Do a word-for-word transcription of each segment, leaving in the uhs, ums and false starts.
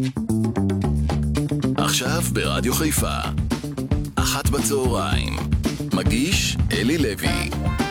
עכשיו ברדיו חיפה, אחת בצהריים, מגיש אלי לוי.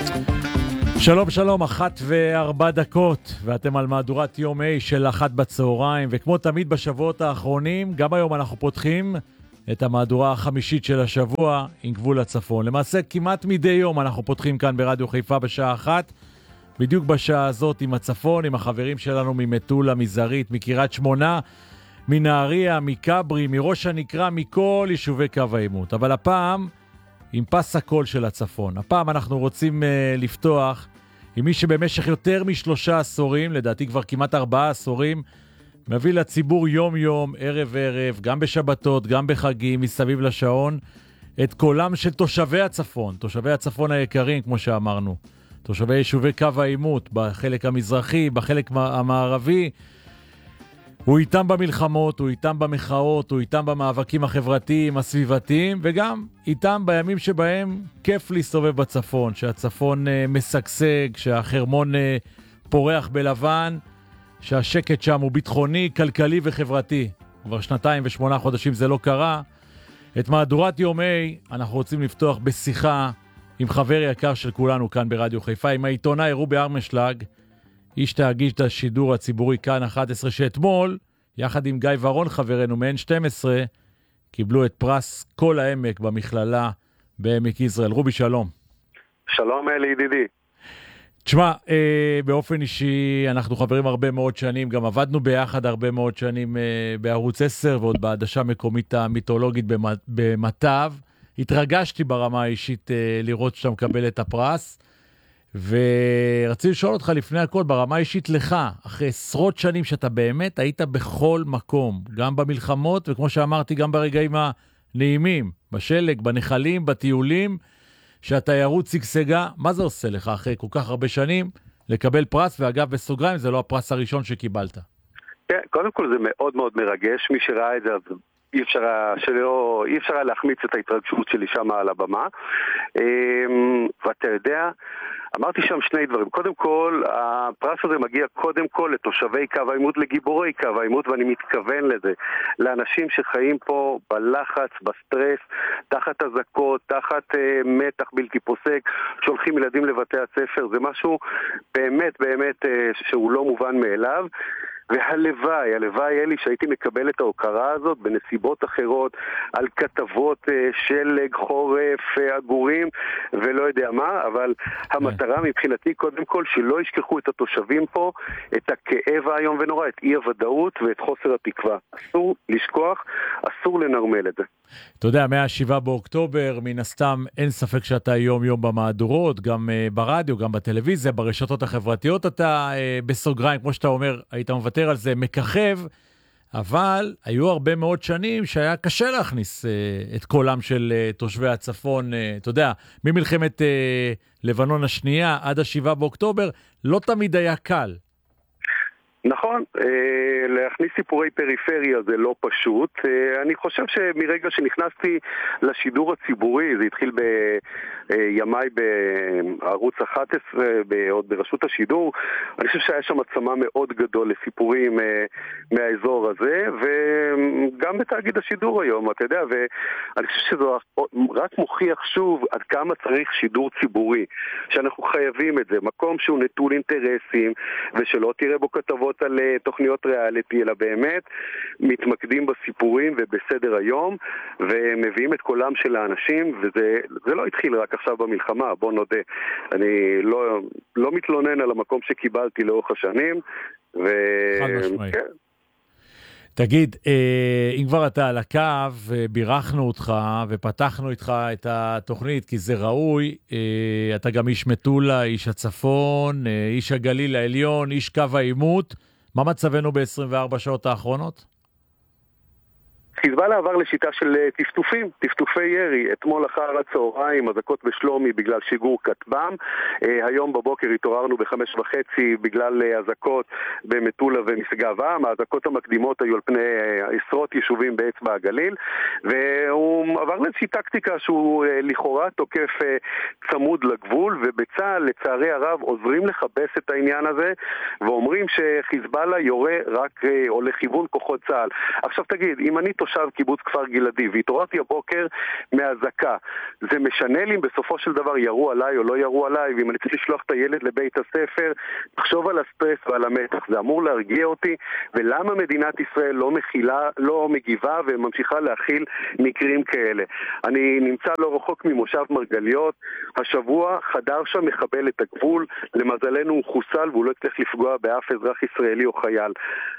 שלום שלום, אחת וארבע דקות, ואתם על מהדורת יום A של אחת בצהריים, וכמו תמיד בשבועות האחרונים, גם היום אנחנו פותחים את המהדורה החמישית של השבוע עם גבול הצפון. למעשה כמעט מדי יום אנחנו פותחים כאן ברדיו חיפה בשעה אחת, בדיוק בשעה הזאת עם הצפון, עם החברים שלנו ממטולה, מזרית, מקריית שמונה, מנהריה, מקברי, מראש הנקרה, מכל יישובי קו העימות. אבל הפעם עם פס הקול של הצפון. הפעם אנחנו רוצים uh, לפתוח עם מי שבמשך יותר משלושה עשורים, לדעתי כבר כמעט ארבעה עשורים, מביא לציבור יום יום, ערב ערב, גם בשבתות, גם בחגים, מסביב לשעון, את קולם של תושבי הצפון, תושבי הצפון היקרים כמו שאמרנו, תושבי יישובי קו העימות, בחלק המזרחי, בחלק המערבי. הוא איתם במלחמות, הוא איתם במחאות, הוא איתם במאבקים החברתיים, הסביבתיים, וגם איתם בימים שבהם כיף להסתובב בצפון, שהצפון uh, משגשג, שהחרמון uh, פורח בלבן, שהשקט שם הוא ביטחוני, כלכלי וחברתי. כבר שנתיים ושמונה חודשים זה לא קרה. את מהדורת יום A אנחנו רוצים לפתוח בשיחה עם חבר יקר של כולנו כאן ברדיו חיפה, עם העיתונאי רובי ארמשלג, איש תאגיד את השידור הציבורי כאן אחת עשרה, שאתמול, יחד עם גיא ורון חברנו מ-אן שתים עשרה, קיבלו את פרס כל העמק במכללה בעמק יזרעאל. רובי, שלום. שלום אלי ידידי. תשמע, אה, באופן אישי אנחנו חברים הרבה מאוד שנים, גם עבדנו ביחד הרבה מאוד שנים אה, בערוץ עשר, ועוד בעדשה מקומית המיתולוגית במטב. התרגשתי ברמה האישית אה, לראות שאתה מקבל את הפרס, ורציתי לשאול אותך לפני הכל, ברמה אישית לך, אחרי עשרות שנים שאתה באמת היית בכל מקום, גם במלחמות, וכמו שאמרתי, גם ברגעים הנעימים, בשלג, בנחלים, בטיולים, שהתיירות שגשגה, מה זה עושה לך אחרי כל כך הרבה שנים לקבל פרס? ואגב, בסוגריים, זה לא הפרס הראשון שקיבלת. כן, קודם כל זה מאוד מאוד מרגש, מי שראה את זה, אז אי אפשר, שלא, אי אפשר להחמיץ את ההתרגשות שלי שם על הבמה. ואתה יודע, אמרתי שם שני דברים. קודם כל, הפרס הזה מגיע קודם כל לתושבי קו העימות, לגיבורי קו העימות, ואני מתכוון לזה. לאנשים שחיים פה בלחץ, בסטרס, תחת הזקות, תחת uh, מתח בלתי פוסק, שולחים ילדים לבתי הספר. זה משהו באמת באמת uh, שהוא לא מובן מאליו. והלוואי, הלוואי אלי שהייתי מקבל את ההוקרה הזאת בנסיבות אחרות, על כתבות שלג, חורף, עגורים ולא יודע מה, אבל המטרה מבחינתי קודם כל שלא ישכחו את התושבים פה, את הכאב היום ונורא, את אי הוודאות ואת חוסר התקווה. אסור לשכוח, אסור לנרמל את זה. אתה יודע, מה-שבעה באוקטובר, מן הסתם אין ספק שאתה יום יום במהדורות, גם uh, ברדיו, גם בטלוויזיה, ברשתות החברתיות אתה uh, בסוגריים, כמו שאתה אומר, היית מוותר על זה, מככב, אבל היו הרבה מאוד שנים שהיה קשה להכניס uh, את קולם של uh, תושבי הצפון, uh, אתה יודע, ממלחמת uh, לבנון השנייה עד השבעה באוקטובר, לא תמיד היה קל. נכון, להכניס סיפורי פריפריה זה לא פשוט. אני חושב שמרגע שנכנסתי לשידור הציבורי, זה התחיל בימיי בערוץ אחת עשרה, עוד ברשות השידור, אני חושב שהיה שם עצמה מאוד גדול לסיפורים מהאזור הזה, וגם בתאגיד השידור היום, אתה יודע, ואני חושב שזה רק מוכיח שוב עד כמה צריך שידור ציבורי, שאנחנו חייבים את זה, מקום שהוא נטול אינטרסים, ושלא תראה בו כתבות על תוכניות ריאליטי, אלא באמת מתמקדים בסיפורים ובסדר היום, ומביאים את קולם של האנשים, וזה זה לא התחיל רק עכשיו במלחמה, בוא נודה. אני לא, לא מתלונן על המקום שקיבלתי לאורך השנים, ו... חד משמעי. כן. תגיד, אם כבר אתה על הקו, בירכנו אותך ופתחנו איתך את התוכנית, כי זה ראוי, אתה גם איש מטולה, איש הצפון, איש הגליל העליון, איש קו העימות. מה מצבנו ב-עשרים וארבע שעות האחרונות? חיזבאללה עבר לשיטה של טפטופים, טפטופי ירי. אתמול אחר הצהריים, אזעקות בשלומי בגלל שיגור כטב"ם. היום בבוקר התעוררנו בחמש וחצי בגלל אזעקות במטולה ומשגב עם. האזעקות המקדימות היו על פני עשרות יישובים באצבע הגליל, והוא עבר לאיזושהי טקטיקה שהוא לכאורה תוקף צמוד לגבול, ובצה"ל לצערי הרב עוזרים לחבש את העניין הזה, ואומרים שחיזבאללה יורה רק או לכיוון כוחות צה"ל. עכשיו תגיד, אם אני תושב קיבוץ כפר גלעדי והתעוררתי הבוקר מהזקה, זה משנה לי אם בסופו של דבר ירו עליי או לא ירו עליי? ואם אני צריך לשלוח את הילד לבית הספר, תחשוב על הסטרס ועל המתח, זה אמור להרגיע אותי. ולמה מדינת ישראל לא מכילה, לא מגיבה וממשיכה להכיל מקרים כאלה? אני נמצא לא רחוק ממושב מרגליות, השבוע חדר שם מחבל את הגבול, למזלנו הוא חוסל והוא לא הצליח לפגוע באף אזרח ישראלי או חייל.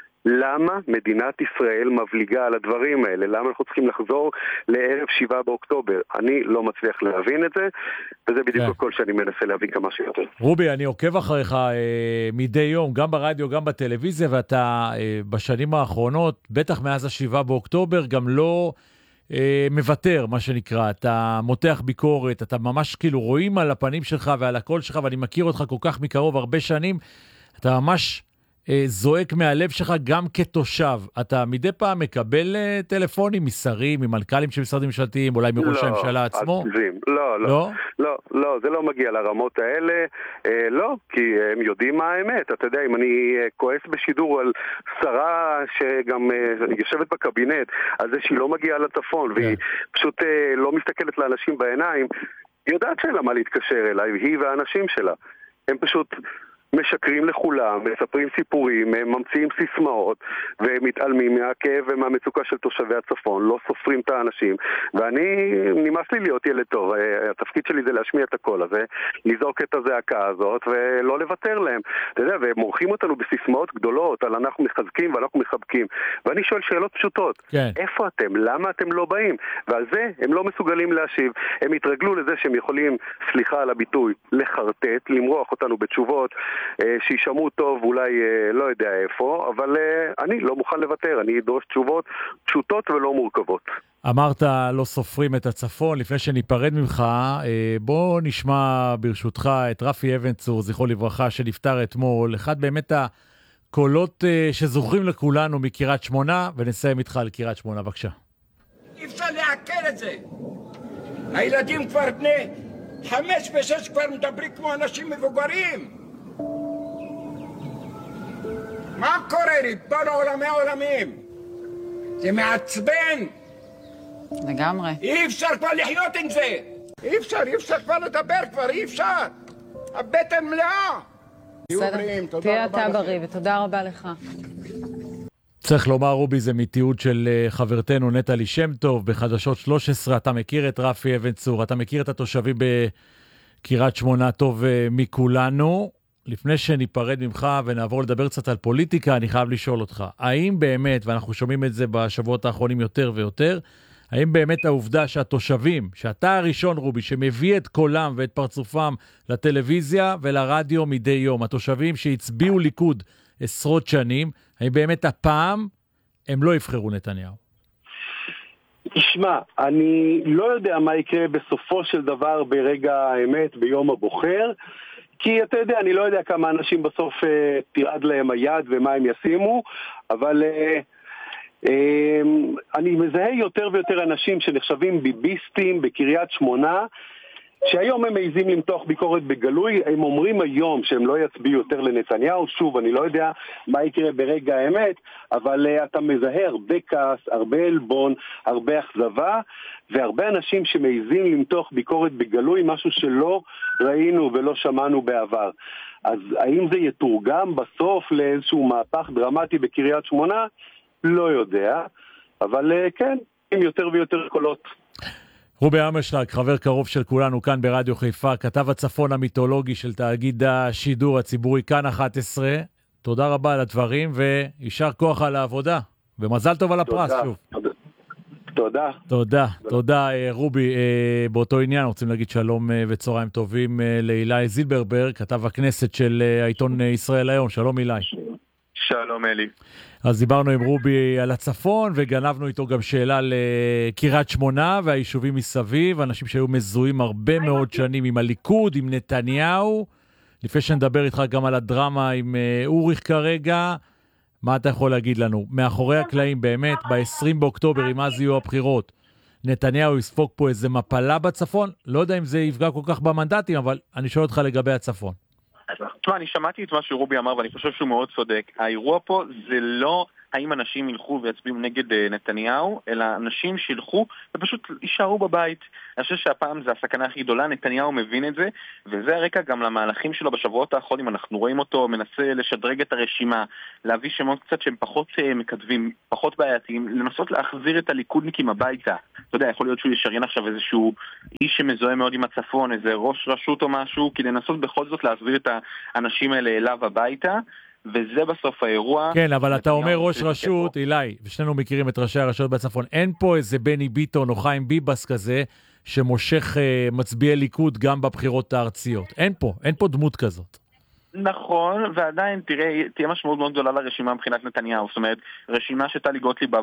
למה מדינת ישראל מבליגה על הדברים האלה? למה אנחנו צריכים לחזור לערב שבעה באוקטובר? אני לא מצליח להבין את זה, וזה בדיוק yeah. הכל שאני מנסה להבין כמה שיותר. רובי, אני עוקב אחריך אה, מדי יום, גם ברדיו, גם בטלוויזיה, ואתה אה, בשנים האחרונות, בטח מאז השבעה באוקטובר, גם לא אה, מוותר, מה שנקרא. אתה מותח ביקורת, אתה ממש כאילו רואים על הפנים שלך ועל הקול שלך, ואני מכיר אותך כל כך מקרוב הרבה שנים, אתה ממש זועק מהלב שלך גם כתושב. אתה מדי פעם מקבל טלפונים משרים, ממנכ"לים של משרדים ממשלתיים, אולי מראש הממשלה עצמו? לא, לא, לא, לא, זה לא מגיע לרמות האלה, לא, כי הם יודעים מה האמת. אתה יודע, אם אני כועס בשידור על שרה שגם יושבת בקבינט, על זה שהיא לא מגיעה לצפון, והיא פשוט לא מסתכלת לאנשים בעיניים, היא יודעת שאין לה מה להתקשר אליי, היא והאנשים שלה. הם פשוט משקרים לכולם, מספרים סיפורים, ממציאים סיסמאות ומתעלמים מהכאב ומהמצוקה של תושבי הצפון, לא סופרים את האנשים, ואני, נמאס לי להיות ילד טוב. התפקיד שלי זה להשמיע את הקול הזה, לזעוק את הזעקה הזאת ולא לוותר להם. אתה יודע, והם מורחים אותנו בסיסמאות גדולות על אנחנו מחזקים ואנחנו מחבקים, ואני שואל שאלות פשוטות. כן. איפה אתם? למה אתם לא באים? ועל זה הם לא מסוגלים להשיב. הם התרגלו לזה שהם יכולים, סליחה על הביטוי, לחרטט, למרוח אותנו בתשובות שישמעו טוב, אולי לא יודע איפה, אבל אני לא מוכן לוותר, אני אדרוש תשובות פשוטות ולא מורכבות. אמרת לא סופרים את הצפון, לפני שניפרד ממך, בוא נשמע ברשותך את רפי אבן צור, זכרו לברכה, שנפטר אתמול, אחד באמת הקולות שזוכרים לכולנו מקריית שמונה, ונסיים איתך על קריית שמונה, בבקשה. אי אפשר לעכל את זה. הילדים כבר בני חמש ושש כבר מדברים כמו אנשים מבוגרים. מה קורה לי? בוא לעולמי העולמים. זה מעצבן. לגמרי. אי אפשר כבר לחיות עם זה. אי אפשר, אי אפשר כבר לדבר כבר, אי אפשר. הבטן מלאה. בסדר, תהיה אתה בריא ותודה רבה לך. צריך לומר, רובי, זה מתיעוד של חברתנו נטלי שם טוב בחדשות שלוש עשרה. אתה מכיר את רפי אבן צור, אתה מכיר את התושבים בקריית שמונה טוב מכולנו. לפני שניפרד ממך ונעבור לדבר קצת על פוליטיקה, אני חייב לשאול אותך, האם באמת, ואנחנו שומעים את זה בשבועות האחרונים יותר ויותר, האם באמת העובדה שהתושבים, שאתה הראשון רובי, שמביא את קולם ואת פרצופם לטלוויזיה ולרדיו מדי יום, התושבים שהצביעו ליכוד עשרות שנים, האם באמת הפעם הם לא יבחרו נתניהו? תשמע, אני לא יודע מה יקרה בסופו של דבר ברגע האמת, ביום הבוחר, כי אתה יודע, אני לא יודע כמה אנשים בסוף אה, תירד להם היד ומה הם ישימו, אבל אה, אה, אני מזהה יותר ויותר אנשים שנחשבים ביביסטים בקריית שמונה, שהיום הם מעיזים למתוח ביקורת בגלוי. הם אומרים היום שהם לא יצביעו יותר לנתניהו. שוב, אני לא יודע מה יקרה ברגע האמת, אבל uh, אתה מזהה הרבה כעס, הרבה אלבון, הרבה אכזבה, והרבה אנשים שמעיזים למתוח ביקורת בגלוי, משהו שלא ראינו ולא שמענו בעבר. אז האם זה יתורגם בסוף לאיזשהו מהפך דרמטי בקריית שמונה? לא יודע, אבל uh, כן, עם יותר ויותר קולות. רובי עמרשלג, חבר קרוב של כולנו כאן ברדיו חיפה, כתב הצפון המיתולוגי של תאגיד השידור הציבורי כאן אחת עשרה. תודה רבה על הדברים וישר כוח על העבודה. ומזל טוב על הפרס, שוב. תודה. תודה, תודה רובי. באותו עניין רוצים להגיד שלום וצהריים טובים לאילי זילברברג, כתב הכנסת של העיתון ישראל היום. שלום אילי. שלום אלי. אז דיברנו עם רובי על הצפון, וגנבנו איתו גם שאלה לקריית שמונה והיישובים מסביב, אנשים שהיו מזוהים הרבה מאוד שנים עם הליכוד, עם נתניהו. לפני שנדבר איתך גם על הדרמה עם אוריך כרגע, מה אתה יכול להגיד לנו? מאחורי הקלעים באמת, ב-עשרים באוקטובר, אם אז יהיו הבחירות, נתניהו יספוג פה איזה מפלה בצפון? לא יודע אם זה יפגע כל כך במנדטים, אבל אני שואל אותך לגבי הצפון. תשמע, אני שמעתי את מה שרובי אמר ואני חושב שהוא מאוד צודק. האירוע פה זה לא האם אנשים ילכו ויצביעו נגד נתניהו, אלא אנשים שילכו ופשוט יישארו בבית. אני חושב שהפעם זה הסכנה הכי גדולה, נתניהו מבין את זה, וזה הרקע גם למהלכים שלו בשבועות האחרונים. אנחנו רואים אותו מנסה לשדרג את הרשימה, להביא שמות קצת שהם פחות מקדבים, פחות בעייתיים, לנסות להחזיר את הליכודניקים הביתה. אתה יודע, יכול להיות שהוא ישריין עכשיו איזשהו איש שמזוהה מאוד עם הצפון, איזה ראש רשות או משהו, כי לנסות בכל זאת להחזיר את האנשים האלה אליו הביתה, וזה בסוף האירוע. כן, אבל אתה אומר ראש רשות, אילי, ושנינו מכירים את ראשי הרשויות בצפון, אין פה איזה בני ביטון או חיים ביבס כזה, שמושך אה, מצביעי ליכוד גם בבחירות הארציות. אין פה, אין פה דמות כזאת. נכון, ועדיין תראה, תהיה משמעות מאוד גדולה לרשימה מבחינת נתניהו. זאת אומרת, רשימה שטלי גוטליב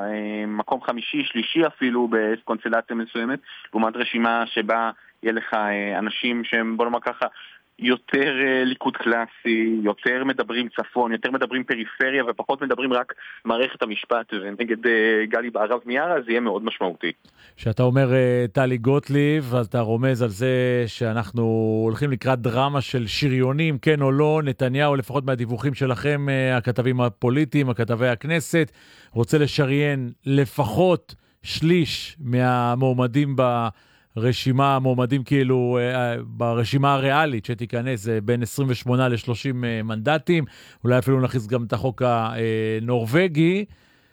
במקום חמישי, שלישי אפילו בקונסטלציה מסוימת, לעומת רשימה שבה יהיה לך אנשים שהם, בוא נאמר ככה, יותר ליכוד קלאסי, יותר מדברים צפון, יותר מדברים פריפריה ופחות מדברים רק מערכת המשפט, ונגד גלי בערב מיארה זה יהיה מאוד משמעותי. שאתה אומר טלי גוטליב, אז אתה רומז על זה שאנחנו הולכים לקראת דרמה של שריונים, כן או לא. נתניהו, לפחות מהדיווחים שלכם, הכתבים הפוליטיים, הכתבי הכנסת, רוצה לשריין לפחות שליש מהמועמדים ב... רשימה, מועמדים כאילו ברשימה הריאלית שתיכנס, זה בין עשרים ושמונה ל-שלושים מנדטים, אולי אפילו נכניס גם את החוק הנורווגי.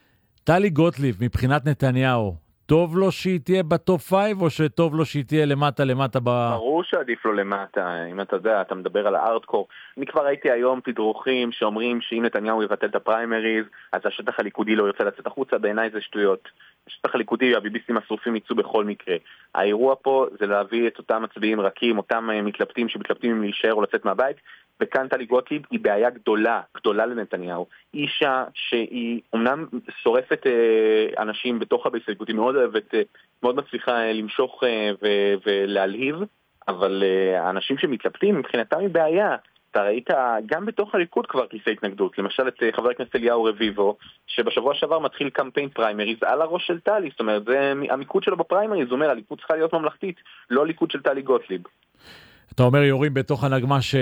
טלי גוטליב, מבחינת נתניהו, טוב לו שהיא תהיה בטופ פייב, או שטוב לו שהיא תהיה למטה למטה ב... ברור שעדיף לו למטה, אם אתה יודע, אתה מדבר על הארדקור. אני כבר ראיתי היום תדרוכים שאומרים שאם נתניהו יבטל את הפריימריז, אז השטח הליכודי לא ירצה לצאת החוצה, בעיניי זה שטויות. השטח הליכודי, הביביסטים השרופים יצאו בכל מקרה. האירוע פה זה להביא את אותם מצביעים רכים, אותם מתלבטים שמתלבטים אם להישאר או לצאת מהבית, וכאן טלי גוטליב היא בעיה גדולה, גדולה לנתניהו. אישה שהיא אומנם שורפת אה, אנשים בתוך הבית, היא מאוד אוהבת, אה, מאוד מצליחה אה, למשוך אה, ו- ולהלהיב, אבל אה, האנשים שמתלבטים מבחינתם היא בעיה. אתה ראית גם בתוך הליכוד כבר כיסי התנגדות, למשל את חבר הכנסת אליהו רביבו, שבשבוע שעבר מתחיל קמפיין פריימריז על הראש של טלי, זאת אומרת, זה המיקוד שלו בפריימריז, זאת אומרת, הליכוד צריכה להיות ממלכתית, לא ליכוד של טלי גוטליב. אתה אומר יורים בתוך הנגמש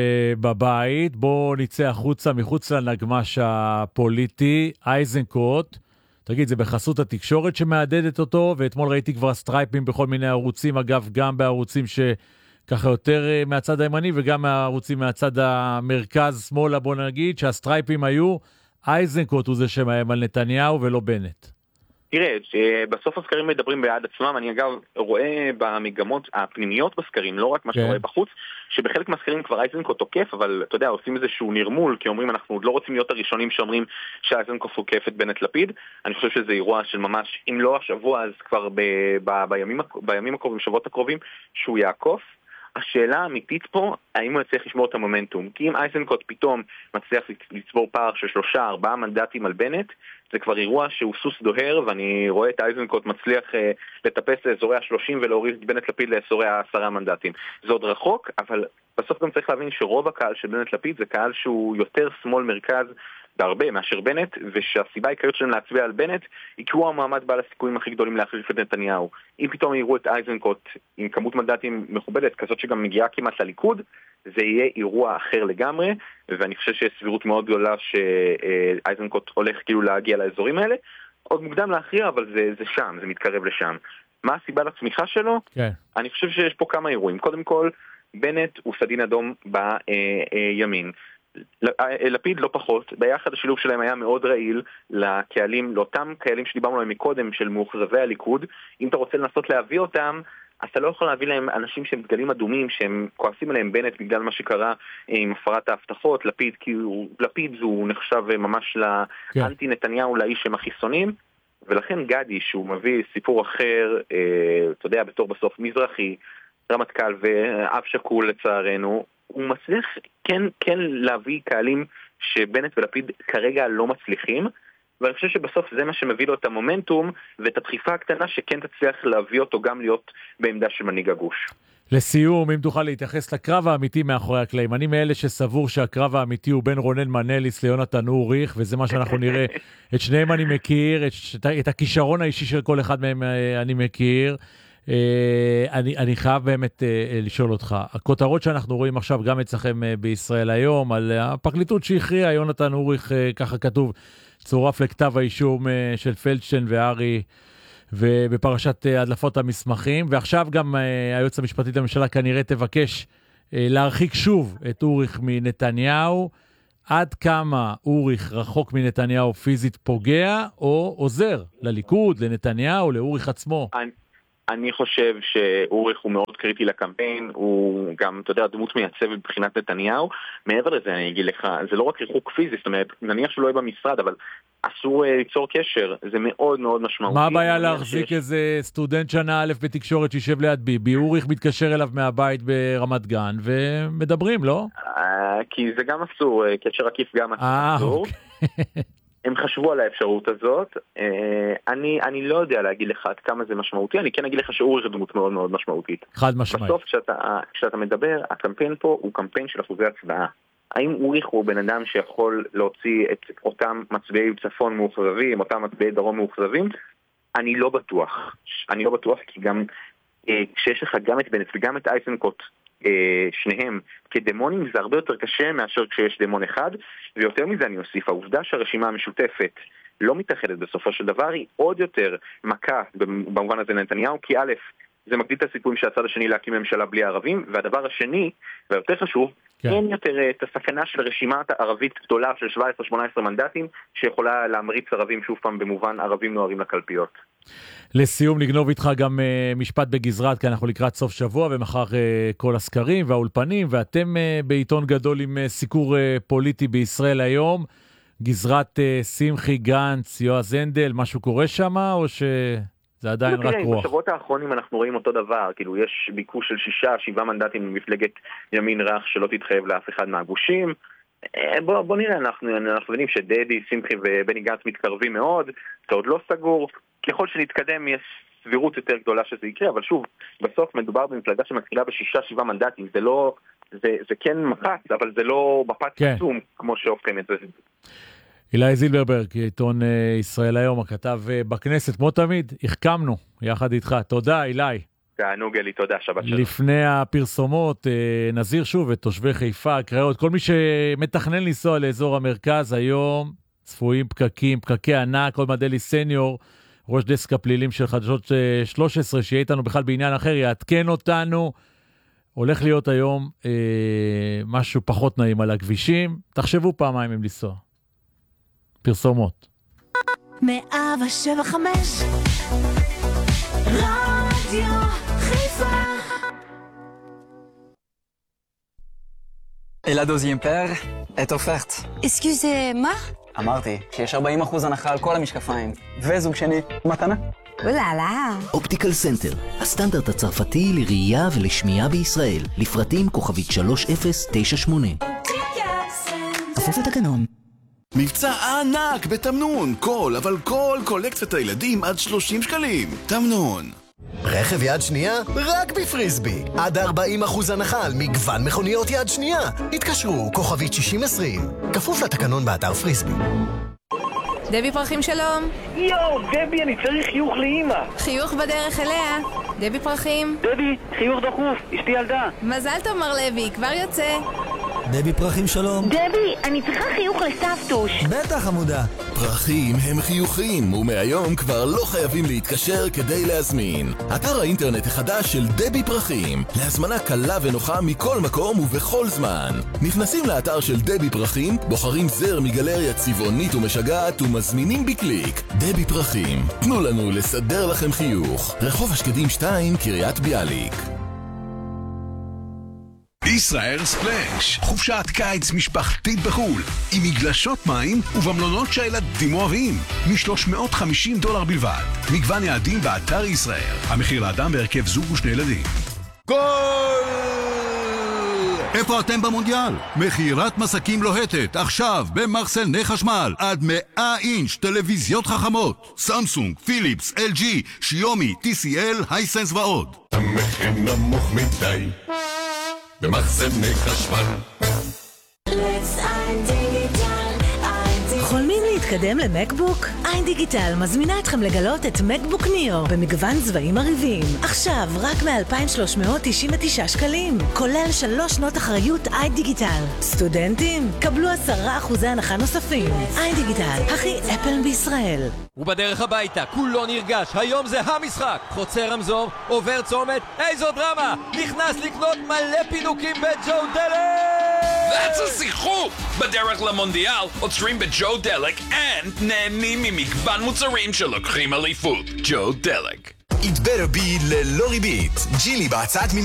בבית, בוא נצא החוצה, מחוץ לנגמש הפוליטי, איזנקוט, תגיד, זה בחסות התקשורת שמעדדת אותו, ואתמול ראיתי כבר סטרייפים בכל מיני ערוצים, אגב, גם בערוצים ש... ככה יותר מהצד הימני וגם מהערוצים מהצד המרכז שמאלה, בוא נגיד שהסטרייפים היו איזנקוט הוא זה שמאיים על נתניהו ולא בנט. תראה, בסוף הסקרים מדברים בעד עצמם. אני אגב רואה במגמות הפנימיות בסקרים, לא רק מה שרואה בחוץ, שבחלק מהסקרים כבר איזנקוט תוקף, אבל אתה יודע, עושים איזשהו נרמול, כי אומרים אנחנו עוד לא רוצים להיות הראשונים שאומרים שאיזנקוט תוקף את בנט לפיד. אני חושב שזה אירוע של ממש, אם לא השבוע, אז כבר ב- ב- בימים, בימים הקרובים, שבועות הקרובים, שהוא יעקוף. השאלה האמיתית פה, האם הוא יצליח לשמור את המומנטום? כי אם איזנקוט פתאום מצליח לצבור פער של שלושה, ארבעה מנדטים על בנט, זה כבר אירוע שהוא סוס דוהר, ואני רואה את איזנקוט מצליח אה, לטפס לאזורי ה-שלושים ולהוריד את בנט לפיד לאזורי ה-עשרה מנדטים. זה עוד רחוק, אבל בסוף גם צריך להבין שרוב הקהל של בנט לפיד זה קהל שהוא יותר שמאל מרכז בהרבה מאשר בנט, ושהסיבה העיקרית שלהם להצביע על בנט היא כי הוא המעמד בעל הסיכויים הכי גדולים להחליף את נתניהו. אם פתאום יראו את איזנקוט עם כמות מנדטים מכובדת, כזאת שגם מגיעה כמעט לליכוד, זה יהיה אירוע אחר לגמרי, ואני חושב שיש סבירות מאוד גדולה שאיזנקוט הולך כאילו להגיע לאזורים האלה. עוד מוקדם להכריע, אבל זה, זה שם, זה מתקרב לשם. מה הסיבה לצמיחה שלו? כן. אני חושב שיש פה כמה אירועים. קודם כל, בנט הוא סדין אדום בימין. לפיד לא פחות, ביחד השילוב שלהם היה מאוד רעיל לקהלים, לאותם קהלים שדיברנו עליהם מקודם של מאוכזבי הליכוד. אם אתה רוצה לנסות להביא אותם, אז אתה לא יכול להביא להם אנשים שהם דגלים אדומים, שהם כועסים עליהם בנט בגלל מה שקרה עם הפרת ההבטחות. לפיד, כי הוא, לפיד הוא נחשב ממש לאנטי נתניהו, לאיש עם החיסונים, ולכן גדי שהוא מביא סיפור אחר, אה, אתה יודע, בתור בסוף מזרחי, רמטכ"ל ואב שקול לצערנו, הוא מצליח כן, כן להביא קהלים שבנט ולפיד כרגע לא מצליחים, ואני חושב שבסוף זה מה שמביא לו את המומנטום ואת הדחיפה הקטנה שכן תצליח להביא אותו גם להיות בעמדה של מנהיג הגוש. לסיום, אם תוכל להתייחס לקרב האמיתי מאחורי הקלעים. אני מאלה שסבור שהקרב האמיתי הוא בין רונן מנליס ליונתן אוריך, וזה מה שאנחנו נראה. את שניהם אני מכיר, את, את הכישרון האישי של כל אחד מהם אני מכיר. אני, אני חייב באמת לשאול אותך, הכותרות שאנחנו רואים עכשיו גם אצלכם בישראל היום, על הפרקליטות שהכריעה, יונתן אוריך, ככה כתוב, צורף לכתב האישום של פלדשטיין וארי, ובפרשת הדלפות המסמכים, ועכשיו גם היועץ המשפטית לממשלה כנראה תבקש להרחיק שוב את אוריך מנתניהו. עד כמה אוריך רחוק מנתניהו פיזית פוגע, או עוזר לליכוד, לנתניהו, לאוריך עצמו? אני, אני חושב שאוריך הוא מאוד קריטי לקמפיין, הוא גם, אתה יודע, דמות מייצב מבחינת נתניהו. מעבר לזה, אני אגיד לך, זה לא רק ריחוק פיזי, זאת אומרת, נניח שלא יהיה במשרד, אבל אסור ליצור קשר, זה מאוד מאוד משמעותי. מה הבעיה להחזיק שיש... איזה סטודנט שנה א' בתקשורת שישב ליד ביבי? אוריך מתקשר אליו מהבית ברמת גן, ומדברים, לא? כי זה גם אסור, קשר עקיף גם אסור. הם חשבו על האפשרות הזאת. אני, אני לא יודע להגיד לך עד כמה זה משמעותי, אני כן אגיד לך שאוריך זה דמות מאוד מאוד משמעותית. חד משמעית. בסוף, כשאתה, כשאתה מדבר, הקמפיין פה הוא קמפיין של אחוזי הצבעה. האם אוריך הוא בן אדם שיכול להוציא את אותם מצביעי צפון מאוכזבים, אותם מצביעי דרום מאוכזבים? אני לא בטוח. אני לא בטוח כי גם אה, כשיש לך גם את בנט וגם את אייזנקוט, אה, שניהם כדמונים, זה הרבה יותר קשה מאשר כשיש דמון אחד, ויותר מזה אני אוסיף, העובדה שהרשימה המשותפת לא מתאחדת בסופו של דבר היא עוד יותר מכה במובן הזה לנתניהו, כי א', זה מגדיל את הסיכויים שהצד השני להקים ממשלה בלי ערבים, והדבר השני, והיותר חשוב, כן. אין יותר את הסכנה של רשימת ערבית גדולה של שבע עשרה שמונה עשרה מנדטים, שיכולה להמריץ ערבים שוב פעם במובן ערבים נוערים לקלפיות. לסיום נגנוב איתך גם uh, משפט בגזרת, כי אנחנו לקראת סוף שבוע, ומחר uh, כל הסקרים והאולפנים, ואתם uh, בעיתון גדול עם uh, סיקור uh, פוליטי בישראל היום, גזרת uh, שמחי גנץ, יועז הנדל, משהו קורה שם, או ש... זה עדיין רק רוח. בשבועות האחרונים אנחנו רואים אותו דבר, כאילו יש ביקוש של שישה, שבעה מנדטים ממפלגת ימין רך שלא תתחייב לאף אחד מהגושים. בוא, בוא נראה, אנחנו, אנחנו יודעים שדדי, שמחי ובני גנץ מתקרבים מאוד, זה עוד לא סגור. ככל שנתקדם יש סבירות יותר גדולה שזה יקרה, אבל שוב, בסוף מדובר במפלגה שמתחילה בשישה, שבעה מנדטים, זה לא, זה, זה כן מחץ, אבל זה לא מפת כן. עצום כמו שהופכים את זה. אילי זילברברג, עיתון ישראל היום, הכתב בכנסת, כמו תמיד, החכמנו יחד איתך. תודה, אילי. תענוג לי, תודה, שבת שלום. לפני הפרסומות, נזיר שוב את תושבי חיפה, קראות, כל מי שמתכנן לנסוע לאזור המרכז היום, צפויים פקקים, פקקי ענק, עוד מדלי סניור, ראש דסק הפלילים של חדשות שלוש עשרה, שיהיה איתנו בכלל בעניין אחר, יעדכן אותנו. הולך להיות היום אה, משהו פחות נעים על הכבישים, תחשבו פעמיים אם לנסוע. פרסומות. מאה שבע חמש רדיו חיפה. Et la deuxième paire est offerte. Excusez-moi? אמרתי שיש ארבעים אחוז הנחה על כל המשקפיים. וזוג שני, מתנה. אוללה. אופטיקל סנטר, הסטנדרט הצרפתי לראייה ולשמיעה בישראל. לפרטים כוכבית שלוש אפס תשע שמונה. כפוף לתקנון. מבצע ענק בתמנון, כל, אבל כל קולקציית הילדים עד שלושים שקלים. תמנון. רכב יד שנייה? רק בפריסבי. עד ארבעים אחוז הנחה על מגוון מכוניות יד שנייה. התקשרו, כוכבית שישים עשרים. כפוף לתקנון באתר פריסבי. דבי פרחים שלום. יואו, דבי, אני צריך חיוך לאמא. חיוך בדרך אליה. דבי פרחים. דבי, חיוך דחוף, אשתי ילדה. מזל טוב מר לוי, כבר יוצא. דבי פרחים שלום. דבי, אני צריכה חיוך לסבתוש. בטח עמודה. פרחים הם חיוכים, ומהיום כבר לא חייבים להתקשר כדי להזמין. אתר האינטרנט החדש של דבי פרחים, להזמנה קלה ונוחה מכל מקום ובכל זמן. נכנסים לאתר של דבי פרחים, בוחרים זר מגלריה צבעונית ומשגעת ומזמינים בקליק. דבי פרחים, תנו לנו לסדר לכם חיוך. רחוב השקדים שתיים, קריית ביאליק. ישראל ספלאש, חופשת קיץ משפחתית בחול, עם מגלשות מים ובמלונות שהילדים אוהבים, מ-שלוש מאות וחמישים דולר בלבד. מגוון יעדים באתר ישראל. המחיר לאדם בהרכב זוג ושני ילדים. גול! איפה אתם במונדיאל? מכירת מסקים לוהטת, עכשיו במחסני חשמל, עד מאה אינץ' טלוויזיות חכמות, סמסונג, פיליפס, אל ג'י, שיומי, טי סי אל, הייסנס ועוד. המחיר נמוך מדי במחסני חשמל. חולמים להתקדם למקבוק? איין דיגיטל מזמינה אתכם לגלות את מקבוק ניאו במגוון צבעים עריבים. עכשיו רק מ-אלפיים ושלוש מאות תשעים ותשעה שקלים, כולל שלוש שנות אחריות איין דיגיטל. סטודנטים, קבלו עשרה אחוזי הנחה נוספים. איין דיגיטל, הכי אפל בישראל. ובדרך הביתה, כולו נרגש, היום זה המשחק. חוצה רמזור, עובר צומת, איזו דרמה! נכנס לקנות מלא פינוקים בג'ו דלק! That's a שיחוק! בדרך למונדיאל עוצרים בג'ו דלק and נהנים ממגוון מוצרים שלוקחים אליפות. ג'ו דלק. It better be ללא ריבית. ג'ילי בהצעת